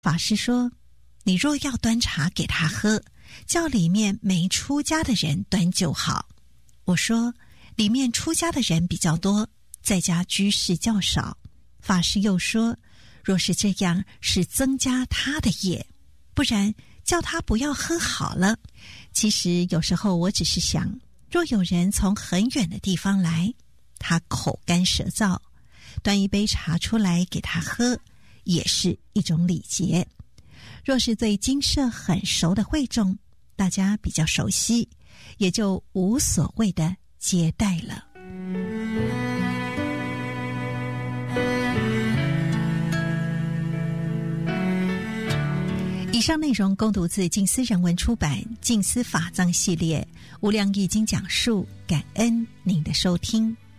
法师说，你若要端茶给他喝，叫里面没出家的人端就好。我说，里面出家的人比较多，在家居士较少。法师又说，若是这样，是增加他的业，不然叫他不要喝好了。其实有时候我只是想，若有人从很远的地方来，他口干舌燥，端一杯茶出来给他喝，也是一种礼节。若是对精舍很熟的会众，大家比较熟悉，也就无所谓的接待了。以上内容供读自静思人文出版《静思法藏》系列无量易经讲述，感恩您的收听。